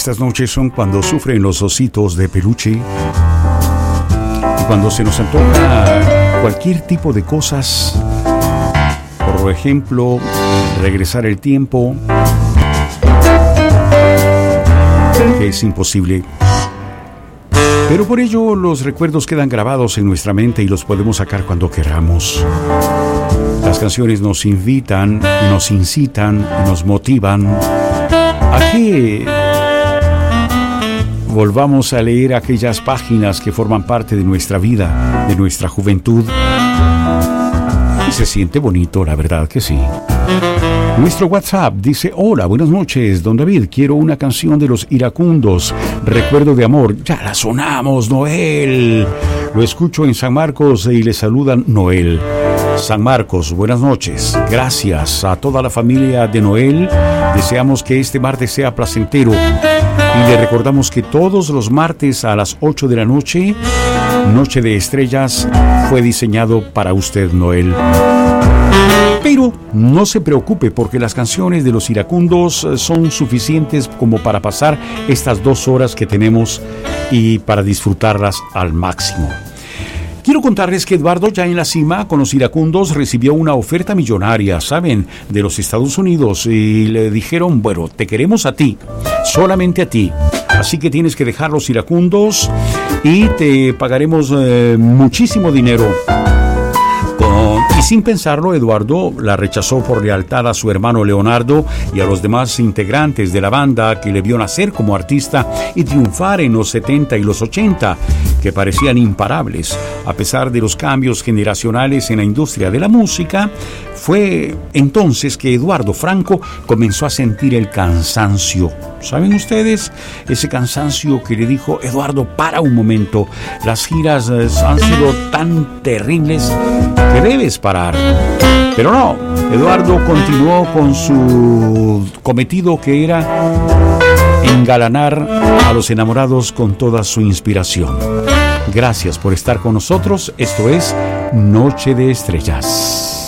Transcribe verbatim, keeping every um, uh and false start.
Estas noches son cuando sufren los ositos de peluche y cuando se nos antoja cualquier tipo de cosas. Por ejemplo, regresar el tiempo, que es imposible. Pero por ello los recuerdos quedan grabados en nuestra mente y los podemos sacar cuando queramos. Las canciones nos invitan, nos incitan, nos motivan a que volvamos a leer aquellas páginas que forman parte de nuestra vida, de nuestra juventud. Y se siente bonito, la verdad que sí. Nuestro WhatsApp dice: hola, buenas noches, don David, quiero una canción de Los Iracundos, Recuerdo de Amor. Ya la sonamos, Noel. Lo escucho en San Marcos y le saludan Noel. San Marcos, buenas noches. Gracias a toda la familia de Noel. Deseamos que este martes sea placentero. Y le recordamos que todos los martes a las ocho de la noche, Noche de Estrellas, fue diseñado para usted, Noel. Pero no se preocupe, porque las canciones de Los Iracundos son suficientes como para pasar estas dos horas que tenemos y para disfrutarlas al máximo. Quiero contarles que Eduardo, ya en la cima con Los Iracundos, recibió una oferta millonaria, ¿saben?, de los Estados Unidos, y le dijeron: bueno, te queremos a ti, solamente a ti, así que tienes que dejar Los Iracundos y te pagaremos eh, muchísimo dinero. Con... Y sin pensarlo, Eduardo la rechazó por lealtad a su hermano Leonardo y a los demás integrantes de la banda, que le vio nacer como artista y triunfar en los setenta y los ochenta, que parecían imparables. A pesar de los cambios generacionales en la industria de la música, fue entonces que Eduardo Franco comenzó a sentir el cansancio. ¿Saben ustedes? Ese cansancio que le dijo: Eduardo, para un momento, las giras eh, han sido tan terribles que debes parar. Pero no, Eduardo continuó con su cometido, que era engalanar a los enamorados con toda su inspiración. Gracias por estar con nosotros. Esto es Noche de Estrellas.